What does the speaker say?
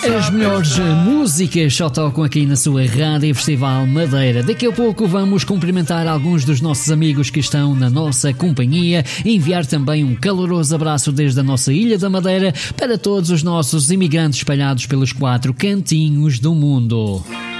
As melhores músicas só tocam aqui na sua Rádio Festival Madeira. Daqui a pouco vamos cumprimentar alguns dos nossos amigos que estão na nossa companhia e enviar também um caloroso abraço desde a nossa Ilha da Madeira para todos os nossos imigrantes espalhados pelos 4 cantinhos do mundo.